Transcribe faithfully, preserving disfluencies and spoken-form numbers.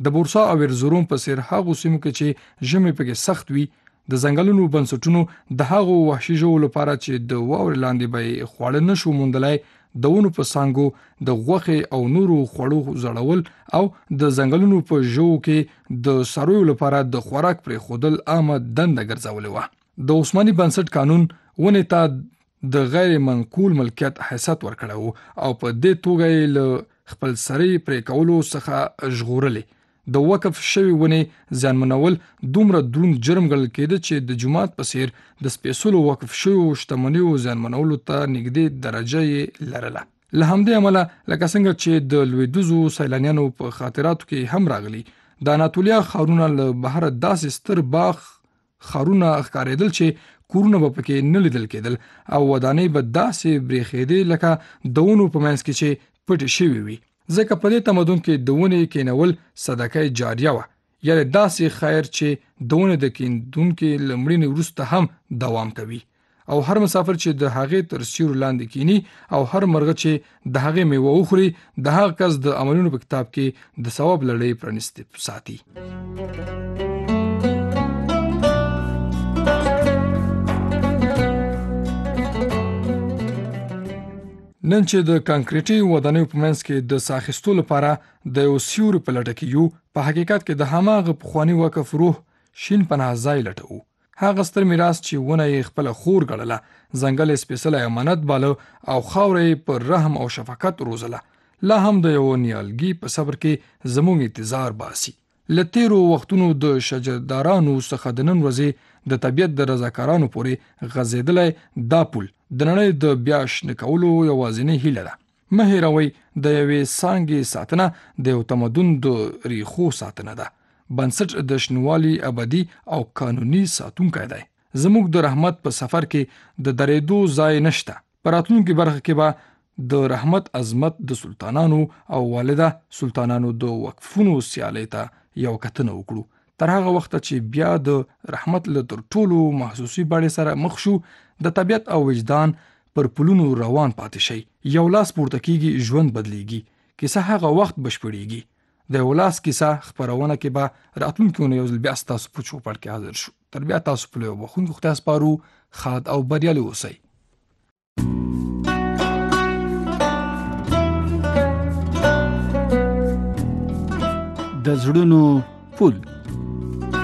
د بورسا او ارزروم په څیر هغو سیمو کې چې ژمي پکې سخت وي د ځنګلونو بنسټونو د هغو وحشي ژوو لپاره چې د واورې لاندې به خواړه نشو موندلای د ونو په څانګو د غوښې او نورو خوړو زړول او د ځنګلونو په ژوو کې د څارویو لپاره د خوراک پرې خودل عامه دنده ګرځولې وه. د عثماني بنسټ قانون ونې ته د غیر منقول ملکیت حیثیت ورکړی او په دې توګه یې له خپل سري پرې کولو څخه ژغورلې. د وقف شوي ونې زیانمنول دومره دروند جرم ګڼل کېده چې د جومات په څیر د سپېڅلو وقف شویو شتمنیو زیانمنولو ته نږدې درجه یې لرله. له همدې امله لکه څنګه چې د لویدیځو سیلانیانو په خاطراتو کې هم راغلي د اناتولیا ښارونه له بهره داسې ستر باغ ښارونه ښکارېدل چې کورونه به پکې نه لیدل کېدل او ودانۍ به داسې برېښېدې لکه د ونو په منځ کې چې پټې شوي وي. ځکه په دې تمدن کې د ونې کېنول صدقه جاریه وه، یعنې داسې خیر چې د ونې د کیندونکي له مړینې وروسته هم دوام کوي او هر مسافر چې د هغې تر سیوري لاندې کینی او هر مرغه چې د هغې میوه وخوري د هغه کس د عملونو په کتاب کې د ثواب لړۍ پرانیستې ساتي. نن چې د کانکریټي ودانیو په منځ کې د ساه اخیستو لپاره د یو سیوري په لټه کې یو، په حقیقت کې د هماغه پخواني وقف روح شین پناه ځای لټوو. هغه ستر میراث چې ونه یې خپله خور ګڼله، ځنګل یې سپېڅلی امانت باله او خاوره یې په رحم او شفقت روزله، لا هم د یو نیالګي په صبر کې زموږ انتظار باسي. له تیرو وختونو د شجردارانو څخه د نن ورځې د طبیعت د رضاکارانو پورې غځېدلی دا پل د نړۍ د بیا شنه کولو یوازینۍ هیله ده. مه هېروئ د یوې څانګې ساتنه د یو تمدن د ریښو ساتنه ده. بنسټ د شنوالي ابدي او قانوني ساتونکی دی. زموږ د رحمت په سفر کې د درېدو ځای نشته. په راتلونکي برخه کې به د رحمت عظمت د سلطانانو او والده سلطانانو د وقفونو سیالۍ ته یو کتنه وکړو. تر هغه وخته چې بیا د رحمت له تر ټولو محسوسي بڼې سره مخ شو، د طبیعت او وجدان پر پلونو روان پاتې شي. یو لاس پورته کیږي، ژوند بدلیږي، کیسه هغه وخت بشپړیږي. د یو لاس کیسه خپرونه کې به راتلونکي اونۍ یو ځل بیا ستاسو په چوپړ کې حاضر شو. تر بیا تاسو په یو بخښونکي خدای سپارو. ښاد او بریالي اوسئ. د زړونو پل